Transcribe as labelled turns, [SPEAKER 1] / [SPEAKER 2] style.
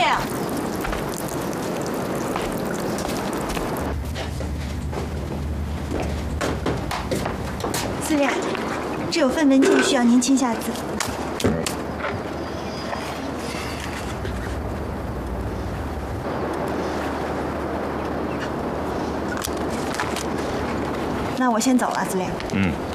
[SPEAKER 1] 令。
[SPEAKER 2] 司令，这有份文件需要您签下字。那我先走了，司令。
[SPEAKER 3] 嗯。